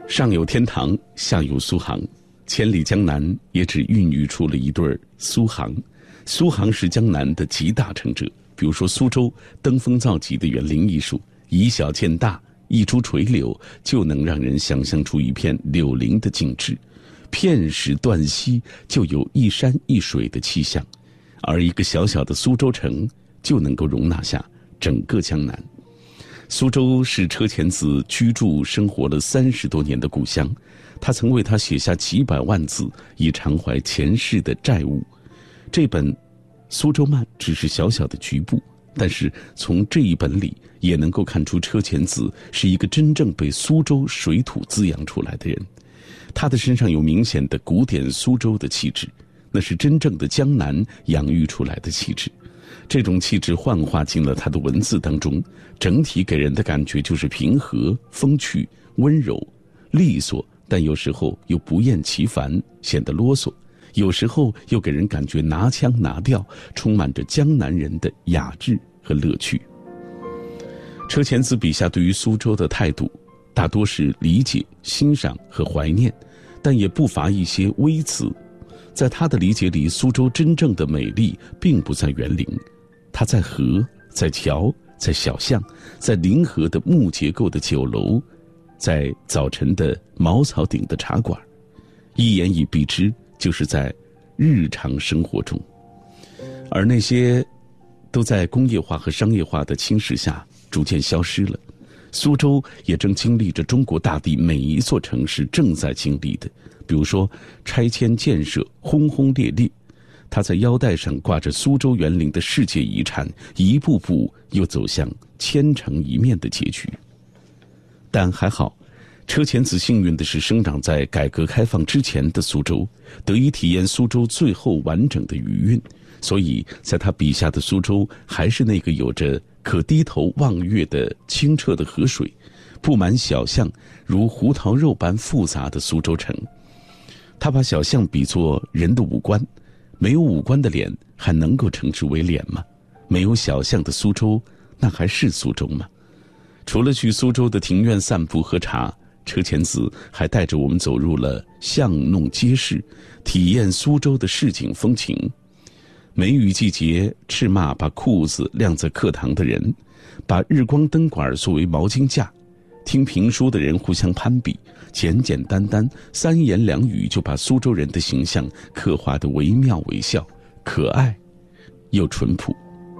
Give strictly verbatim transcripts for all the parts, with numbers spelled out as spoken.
上有天堂，下有苏杭，千里江南也只孕育出了一对苏杭。苏杭是江南的集大成者，比如说苏州登峰造极的园林艺术，以小见大，一株垂柳就能让人想象出一片柳林的景致，片石断溪就有一山一水的气象，而一个小小的苏州城就能够容纳下整个江南。苏州是车前子居住生活了三十多年的故乡，他曾为他写下几百万字，以偿还前世的债务。这本《苏州漫》只是小小的局部，但是从这一本里也能够看出车前子是一个真正被苏州水土滋养出来的人。他的身上有明显的古典苏州的气质，那是真正的江南养育出来的气质。这种气质幻化进了他的文字当中，整体给人的感觉就是平和、风趣、温柔、利索，但有时候又不厌其烦，显得啰嗦，有时候又给人感觉拿腔拿调，充满着江南人的雅致和乐趣。车前子笔下对于苏州的态度大多是理解、欣赏和怀念，但也不乏一些微词。在他的理解里，苏州真正的美丽并不在园林，它在河，在桥，在小巷，在临河的木结构的酒楼，在早晨的茅草顶的茶馆，一言以蔽之，就是在日常生活中。而那些都在工业化和商业化的侵蚀下逐渐消失了。苏州也正经历着中国大地每一座城市正在经历的，比如说拆迁建设轰轰烈烈，他在腰带上挂着苏州园林的世界遗产，一步步又走向千城一面的结局。但还好，车前子幸运的是生长在改革开放之前的苏州，得以体验苏州最后完整的余韵，所以在他笔下的苏州还是那个有着可低头望月的清澈的河水，布满小巷如胡桃肉般复杂的苏州城。他把小巷比作人的五官，没有五官的脸还能够称之为脸吗？没有小巷的苏州，那还是苏州吗？除了去苏州的庭院散步喝茶，车前子还带着我们走入了巷弄街市，体验苏州的市井风情。梅雨季节，斥骂把裤子晾在课堂的人，把日光灯管作为毛巾架，听评书的人互相攀比，简简单单三言两语就把苏州人的形象刻画得惟妙惟肖，可爱又淳朴。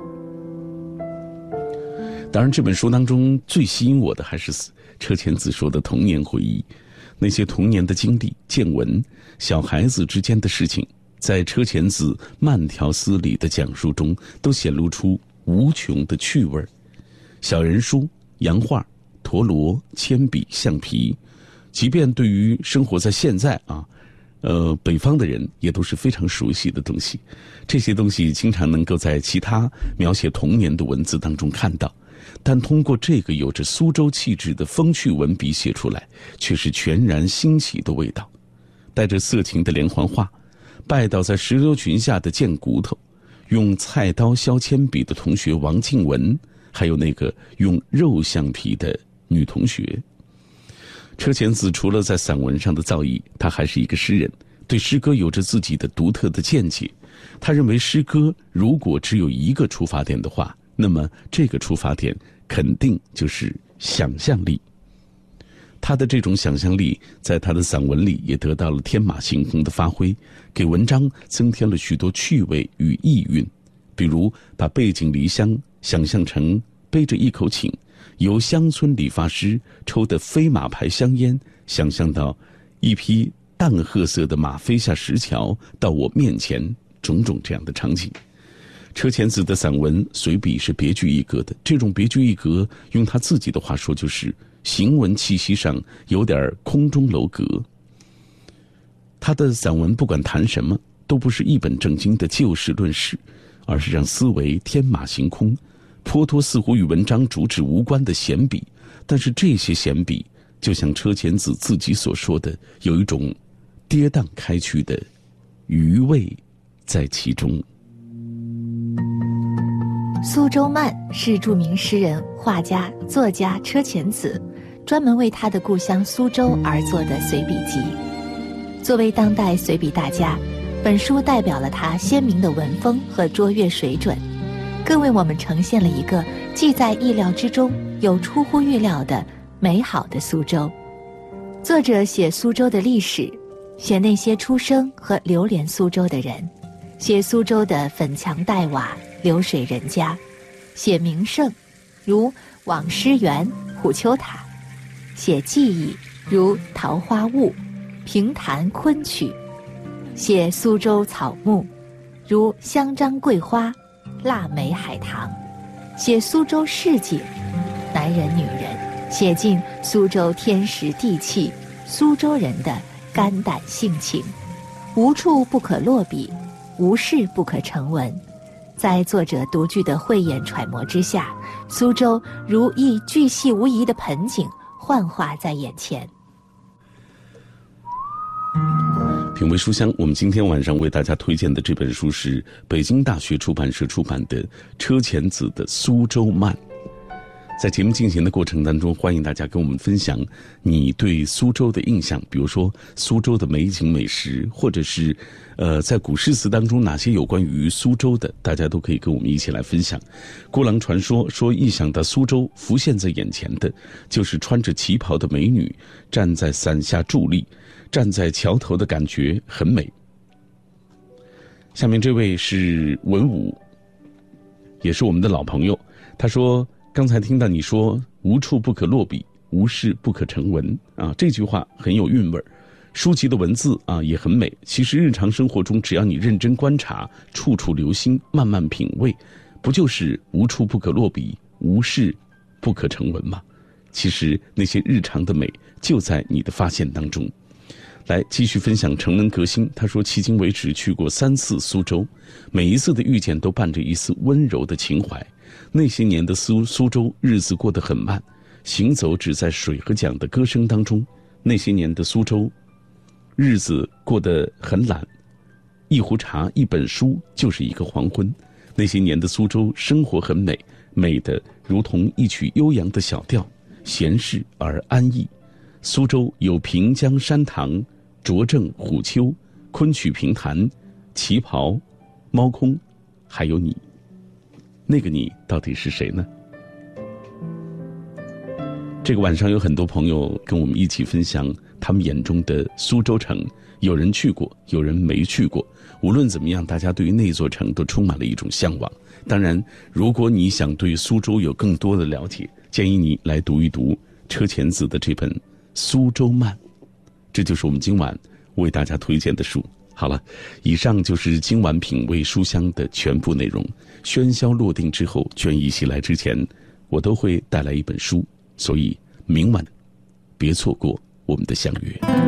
当然，这本书当中最吸引我的还是车前子说的童年回忆，那些童年的经历、见闻，小孩子之间的事情，在车前子慢条斯理的讲述中都显露出无穷的趣味。小人书、洋画、陀螺、铅笔、橡皮，即便对于生活在现在啊呃，北方的人也都是非常熟悉的东西。这些东西经常能够在其他描写童年的文字当中看到，但通过这个有着苏州气质的风趣文笔写出来，却是全然新奇的味道。带着色情的连环画，拜倒在石榴裙下的贱骨头，用菜刀削铅笔的同学王静文，还有那个用肉橡皮的女同学。车前子除了在散文上的造诣，他还是一个诗人，对诗歌有着自己的独特的见解。他认为诗歌如果只有一个出发点的话，那么这个出发点肯定就是想象力。他的这种想象力在他的散文里也得到了天马行空的发挥，给文章增添了许多趣味与意蕴。比如把背井离乡想象成背着一口请，由乡村理发师抽的飞马牌香烟想象到一匹淡褐色的马飞下石桥到我面前，种种这样的场景。车前子的散文随笔是别具一格的，这种别具一格用他自己的话说就是行文气息上有点空中楼阁。他的散文不管谈什么都不是一本正经的就事论事，而是让思维天马行空，颇脱似乎与文章主旨无关的闲笔，但是这些闲笔就像车前子自己所说的，有一种跌宕开去的余味在其中。 苏州漫是著名诗人、画家、作家车前子专门为他的故乡苏州而作的随笔集。作为当代随笔大家，本书代表了他鲜明的文风和卓越水准，更为我们呈现了一个既在意料之中又出乎预料的美好的苏州。作者写苏州的历史，写那些出生和流连苏州的人，写苏州的粉墙黛瓦、流水人家，写名胜，如网师园、虎丘塔；写技艺，如桃花坞、评弹昆曲；写苏州草木，如香樟桂花、腊梅海棠；写苏州市井，男人女人，写尽苏州天时地气，苏州人的肝胆性情，无处不可落笔，无事不可成文。在作者独具的慧眼揣摩之下，苏州如一巨细无遗的盆景幻化在眼前。 品味书香，我们今天晚上为大家推荐的这本书是北京大学出版社出版的车前子的《苏州慢》。在节目进行的过程当中，欢迎大家跟我们分享你对苏州的印象，比如说苏州的美景美食，或者是呃在古诗词当中哪些有关于苏州的，大家都可以跟我们一起来分享。孤狼传说说，一想到苏州，浮现在眼前的就是穿着旗袍的美女站在伞下伫立，站在桥头的感觉很美。下面这位是文武，也是我们的老朋友，他说，刚才听到你说无处不可落笔，无事不可成文啊，这句话很有韵味儿。书籍的文字啊也很美，其实日常生活中只要你认真观察，处处留心，慢慢品味，不就是无处不可落笔，无事不可成文吗？其实那些日常的美就在你的发现当中。来继续分享城门革新，他说迄今为止去过三次苏州，每一次的遇见都伴着一丝温柔的情怀。那些年的苏苏州日子过得很慢，行走只在水和桨的歌声当中。那些年的苏州日子过得很懒，一壶茶一本书就是一个黄昏。那些年的苏州生活很美，美的如同一曲悠扬的小调，闲适而安逸。苏州有平江山塘、拙政虎丘、昆曲评弹、旗袍、猫空，还有你。那个你到底是谁呢？这个晚上有很多朋友跟我们一起分享他们眼中的苏州城，有人去过，有人没去过。无论怎么样，大家对于那座城都充满了一种向往。当然，如果你想对苏州有更多的了解，建议你来读一读车前子的这本《苏州慢》。这就是我们今晚为大家推荐的书。好了，以上就是今晚品味书香的全部内容。喧嚣落定之后，倦意袭来之前，我都会带来一本书，所以明晚别错过我们的相约。